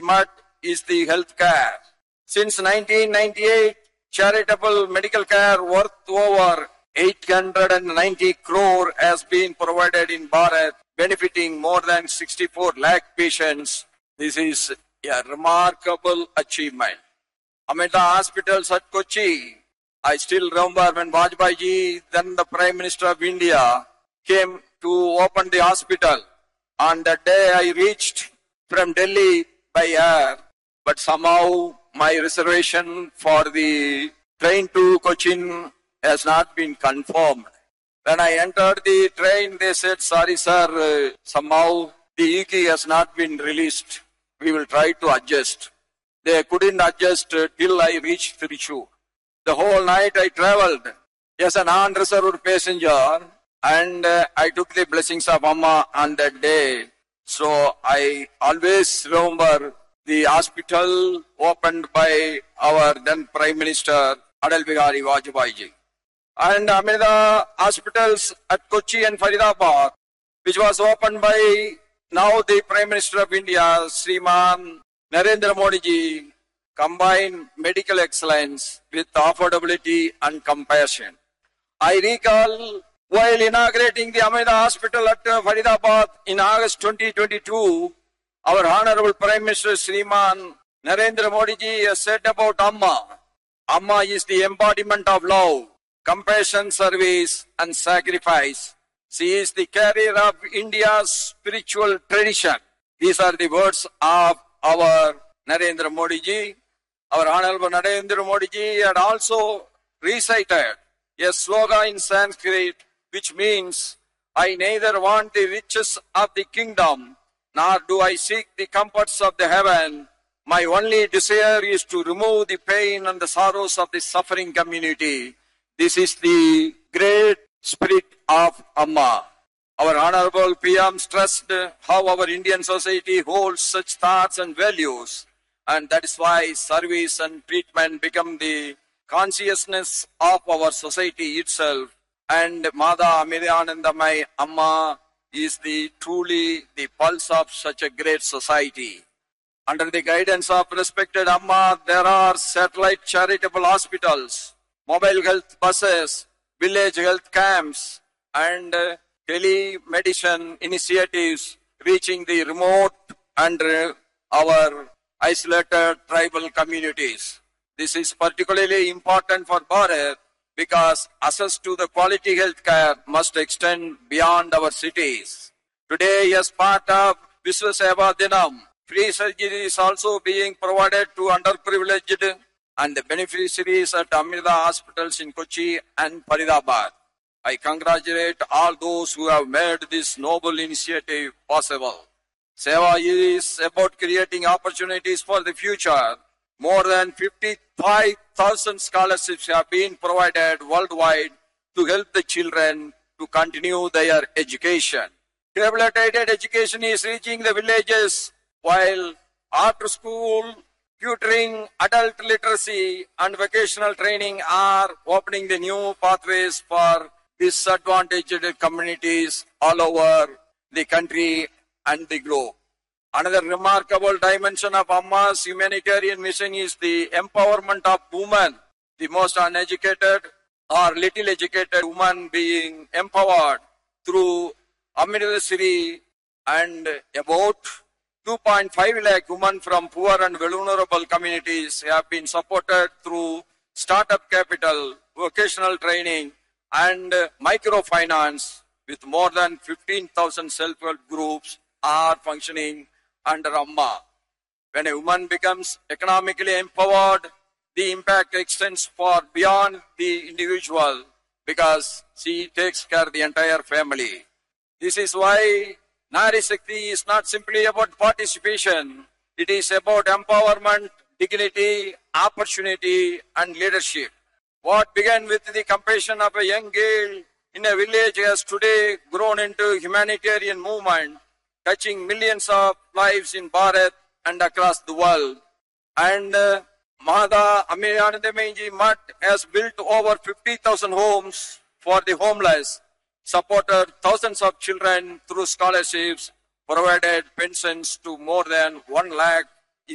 Mutt is the health care. Since 1998, charitable medical care worth over 890 crore has been provided in Bharat, benefiting more than 64 lakh patients. This is a remarkable achievement. Amita Hospitals at Kochi. I still remember when Vajpayee ji, then the Prime Minister of India, came to open the hospital. On that day, I reached from Delhi by air, but somehow my reservation for the train to Cochin has not been confirmed. When I entered the train, they said, sorry sir, somehow the EK has not been released. We will try to adjust. They couldn't adjust till I reached Thrissur. The whole night I travelled as a non-reserved passenger, and I took the blessings of Amma on that day. So I always remember the hospital opened by our then Prime Minister Atal Bihari Vajpayee ji. And Amida hospitals at Kochi and Faridabad, which was opened by now the Prime Minister of India, Sriman Narendra Modi ji, combine medical excellence with affordability and compassion. I recall while inaugurating the Amida Hospital at Faridabad in August 2022, our Honorable Prime Minister Sriman Narendra Modi ji has said about Amma. Amma is the embodiment of love, compassion, service and sacrifice. She is the carrier of India's spiritual tradition. These are the words of our Narendra Modi ji. Our Honorable Narendra Modi ji had also recited a slogan in Sanskrit which means, I neither want the riches of the kingdom nor do I seek the comforts of the heaven. My only desire is to remove the pain and the sorrows of the suffering community. This is the great spirit of Amma. Our Honorable PM stressed how our Indian society holds such thoughts and values, and that is why service and treatment become the consciousness of our society itself. And Mada Amiranandamai Amma is truly the pulse of such a great society. Under the guidance of respected Amma, there are satellite charitable hospitals, mobile health buses, village health camps, and telemedicine initiatives reaching the remote and our isolated tribal communities. This is particularly important for Bharat because access to the quality health care must extend beyond our cities. Today, as part of Vishwa Seva Dinam, free surgery is also being provided to underprivileged and the beneficiaries at Amida hospitals in Kochi and Faridabad. I congratulate all those who have made this noble initiative possible. Seva is about creating opportunities for the future. More than 55,000 scholarships have been provided worldwide to help the children to continue their education. Cable-aided education is reaching the villages, while after-school tutoring, adult literacy and vocational training are opening the new pathways for disadvantaged communities all over the country and the globe. Another remarkable dimension of Amma's humanitarian mission is the empowerment of women, the most uneducated or little educated women being empowered through Amritsari, and about 2.5 lakh women from poor and vulnerable communities have been supported through startup capital, vocational training and microfinance, with more than 15,000 self-help groups are functioning under Amma. When a woman becomes economically empowered, the impact extends far beyond the individual because she takes care of the entire family. This is why Nari Shakti is not simply about participation. It is about empowerment, dignity, opportunity and leadership. What began with the compassion of a young girl in a village has today grown into humanitarian movement, touching millions of lives in Bharat and across the world. And Mada Amiranandamayi Mutt has built over 50,000 homes for the homeless, supported thousands of children through scholarships, provided pensions to more than 1 lakh